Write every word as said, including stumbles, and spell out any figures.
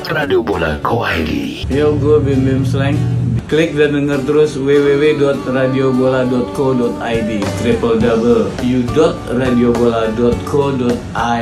Radio Bola dot I D. Yo, gue Bim Bim Slang. Klik dan denger terus w w w dot radio bola dot co dot i d, triple w w w dot radio bola dot co dot i